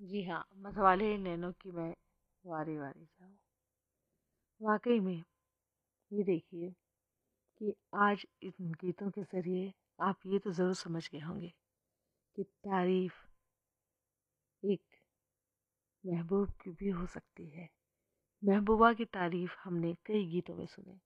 जी हाँ, मतवाले नैनों की मैं वारी वारी जाऊँ। वाक़ई में ये देखिए कि आज इन गीतों के ज़रिए आप ये तो ज़रूर समझ गए होंगे कि तारीफ़ एक महबूब की भी हो सकती है। महबूबा की तारीफ़ हमने कई गीतों में सुनी।